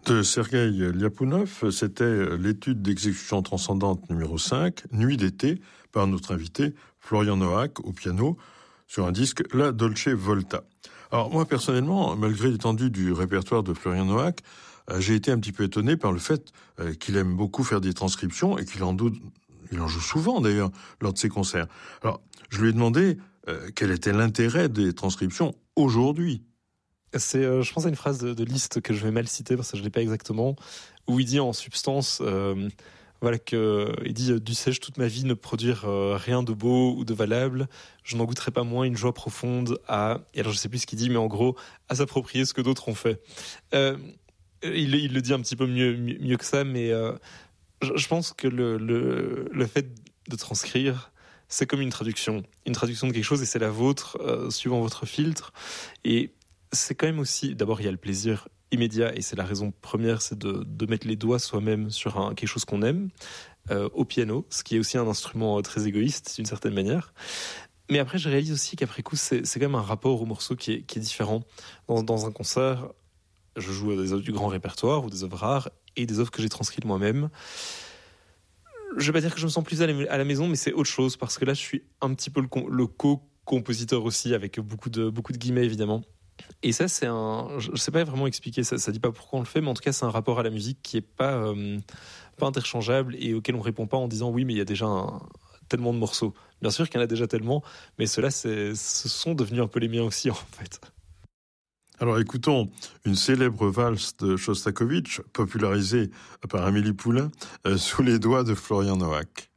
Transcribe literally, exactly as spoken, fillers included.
De Sergueï Liapounov, c'était l'étude d'exécution transcendante numéro cinq, Nuit d'été, par notre invité Florian Noack au piano, sur un disque La Dolce Volta. Alors moi personnellement, malgré l'étendue du répertoire de Florian Noack, euh, j'ai été un petit peu étonné par le fait euh, qu'il aime beaucoup faire des transcriptions et qu'il en, doute, il en joue souvent d'ailleurs lors de ses concerts. Alors je lui ai demandé euh, quel était l'intérêt des transcriptions aujourd'hui. C'est, euh, je pense à une phrase de, de Liszt que je vais mal citer parce que je l'ai pas exactement, où il dit en substance, euh, voilà que, il dit, dussé-je toute ma vie ne produire euh, rien de beau ou de valable, je n'en goûterai pas moins une joie profonde à, et alors je sais plus ce qu'il dit, mais en gros, à s'approprier ce que d'autres ont fait. Euh, il, il le dit un petit peu mieux, mieux, mieux que ça, mais euh, je, je pense que le, le, le fait de transcrire, c'est comme une traduction, une traduction de quelque chose et c'est la vôtre, euh, suivant votre filtre. Et c'est quand même aussi, d'abord il y a le plaisir immédiat et c'est la raison première, c'est de, de mettre les doigts soi-même sur un, quelque chose qu'on aime, euh, au piano, ce qui est aussi un instrument très égoïste d'une certaine manière. Mais après je réalise aussi qu'après coup c'est, c'est quand même un rapport au morceau qui est, qui est différent. Dans, dans un concert, je joue des œuvres du grand répertoire ou des œuvres rares et des œuvres que j'ai transcrites moi-même. Je vais pas dire que je me sens plus à la maison, mais c'est autre chose parce que là je suis un petit peu le, le co-compositeur aussi, avec beaucoup de, beaucoup de guillemets évidemment. Et ça, c'est un, je sais pas vraiment expliquer ça, ça dit pas pourquoi on le fait, mais en tout cas, c'est un rapport à la musique qui est pas, euh, pas interchangeable et auquel on répond pas en disant oui, mais il y a déjà un, tellement de morceaux. Bien sûr qu'il y en a déjà tellement, mais ceux-là, c'est, ce sont devenus un peu les miens aussi, en fait. Alors écoutons une célèbre valse de Shostakovich, popularisée par Amélie Poulain, euh, sous les doigts de Florian Noack.